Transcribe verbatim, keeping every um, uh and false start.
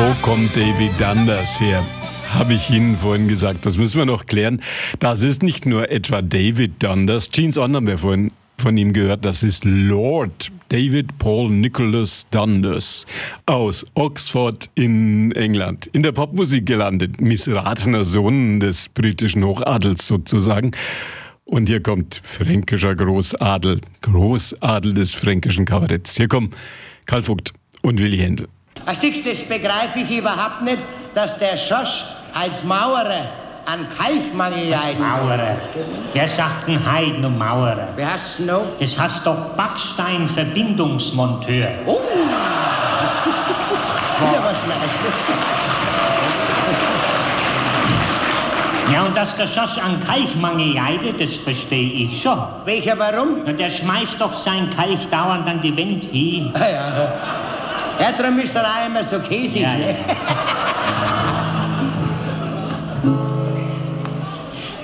Wo kommt David Dundas her? Habe ich Ihnen vorhin gesagt, das müssen wir noch klären. Das ist nicht nur etwa David Dundas, Gene Autry haben wir vorhin von ihm gehört, das ist Lord David Paul Nicholas Dundas aus Oxford in England. In der Popmusik gelandet, missratener Sohn des britischen Hochadels sozusagen. Und hier kommt fränkischer Großadel, Großadel des fränkischen Kabaretts. Hier kommen Karl Vogt und Willy Händel. Ach, siehst, das begreife ich überhaupt nicht, dass der Schosch als Maurer an Kalkmangel leiden. Maurer? Wer sagt denn Heiden und Maurer? Wer hast du noch? Das heißt doch Backstein-Verbindungsmonteur. Oh! Wieder was Neues. Ja, und dass der Schosch an Kalkmangel leidet, das verstehe ich schon. Welcher, warum? Na, der schmeißt doch sein Kalk dauernd an die Wand hin. Ah, ja. Ja, darum ist er auch immer so käsig. Ja, ne? ja.